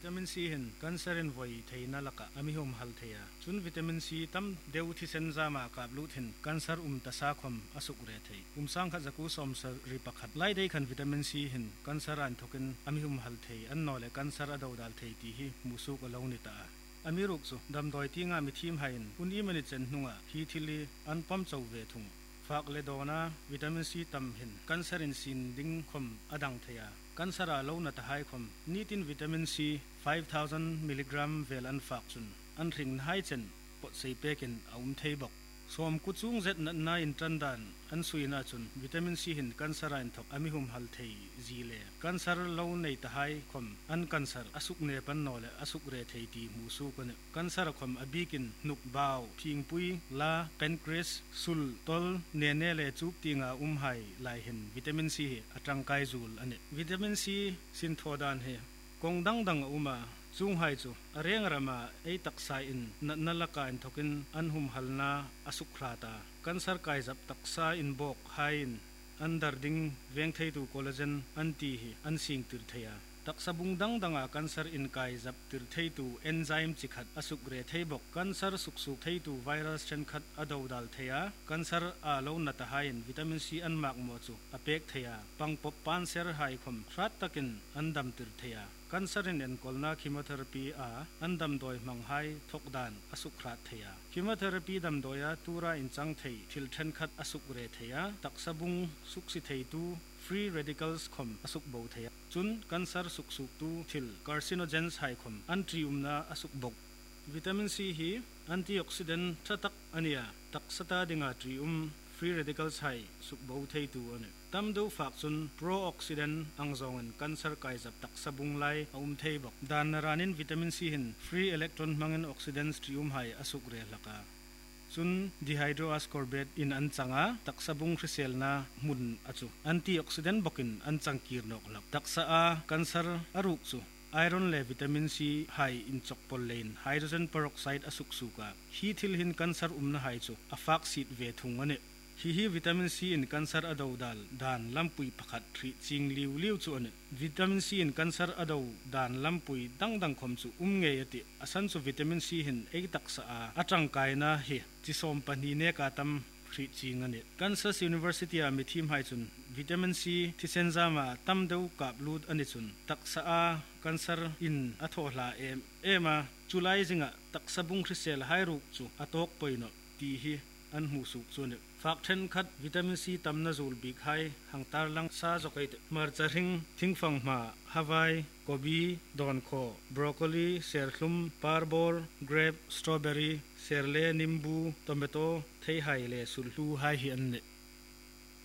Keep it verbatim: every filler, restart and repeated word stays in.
ตามินซีเห็นกันเซรินไว้เทน่าลักะอามิฮุมฮัลเทียจุนวิตามินซีตั้มเดวที่เซนซามากับลูทินกันเซอร์อุมตาซาคมอสุกเรเทอุมสังขจักุสอมสริปักขัดไล่ได้ขันวิตามินซีเห็นกันเซรันทุกินอามิฮุมฮัลเทียอันนอเลกันเซอร์อดาวดัลเทียที่ฮิมุสุกลาวนิตาอามิรุกซุดำดอยที่งามิทีมไฮน์อุนอีมันเจนนุงะฮีทิลีอันปั๊มเจ้าเวทุงฝากเลดอนาวิตามินซีตั้มเห็นกันเซรินซินดิ้งคมอดังเทียกันสระลาวนัตไฮคมนี่ตินวิตามินซีfive thousand มิลลิกรัมเวลันฝากซุนอันริงไฮเจนปดใส่เปกินอาอุ้มเทบกสวมกุจุงเจ็ดนัดนาอินทันดานอันสุยนาจุนวิตามินซีเห็นกันสระอินทอกอามิฮุมฮัลเทยจีเลกันสระลาวในตไฮคมอันกันสระอสุกเนปันโนเลอสุกเรเทยตีมูสุกันกันสระคมอบิกินนุกบาวพิงปุยลาแพนคริสสุลตอลเนเนเลจูบติงาอุ้มไฮลายเห็นวิตามินซีอัตรังไกจูลอันเนวิตามินซีสินทอดานเฮกงดังดังอุมาจุงไฮจูอเรียงรามาไอตักไซอินนันลักาอินทกินอันหุมฮัลนาอสุขราตากันสารไกจับตักไซอินบอกไฮอินอันดาร์ดิงเวงเทตูคอลลาเจนอันตีฮีอันสิงติร์เทียตักสบุงดังดังอากันสารอินไกจับติร์เทตูเอนไซม์จิขัดอสุกเรเทบอกกันสารสุกสุกเทตูไวรัสเชนขัดอดาวดัลเทียกันสารอาโลนัตไฮอินวิตามินซีอันมากโมจูอเปกเทียปังปบปานเซอร์ไฮคมรัตตักินอันดัมติร์เทียกันสรินเอ็นกอลนาคีโมเทอราปีอาอันดำโดยมังไฮทกดานอสุขราเทียคีโมเทอราปีดำโดยตูราอินจังเทียทิลเทนขัดอสุกเรเทียตักสบุงสุกสิเทตูฟรีเรดิคอลส์คอมอสุกโบเทียจุนกันสารสุกสุกตูทิลคาร์ซิโนเจนส์ไฮคอมอันทริอุมนาอสุกบกวิตามินซีฮีแอนตี้ออกซิเดนต์ทักอันเนียตักสตาดิงาทริอุมfree radicals hai suk bo thei tu ane tam do fak sun pro oxidant angjong an cancer kai jap tak sabung lai aum thei bok dan ranin vitamin c hin free electron mangen oxidants trium hai asuk re laka sun dehydroascorbate in an changa tak sabung chrysel na mun achu antioxidant bokin an changkir nok lak taksa a cancer aruk chu iron le vitamin c high in chokpol lein hydrogen peroxide asuk suka hi thil hin cancer umna hai chu afak sit ve thung ane hi hi vitamin c in cancer adaw dal dan lampui pakhat thri ching liu liu chu ane vitamin c in cancer adaw dan lampui dang dang khom chu umnge yati asan chu vitamin c hin ei taksa a atang kaina hi chi som pani ne ka tam thri ching ane kansas university a mi thim hai chun vitamin c thisenzama tam deu kap lut ani chun taksa a cancer in athola em ema chulai jinga taksabung khrisel hairu chu atok poino ti hi an hu suk chune fak then khat vitamin c tamna zul bik hai hangtar lang sa jokai marcharing thingfang ma hawai kobi don kho broccoli serhlum parbor grape strawberry serle nimbu tomato thei hai le sulhu hai hi an ne